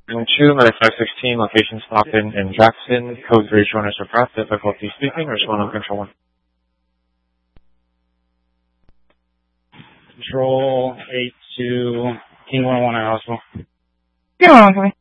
Room 2, Medic 516, location Stockton and Jackson, code 3 showing us aircraft, difficulty speaking, respond on control 1. Control 8 to King 101 at hospital. King 101,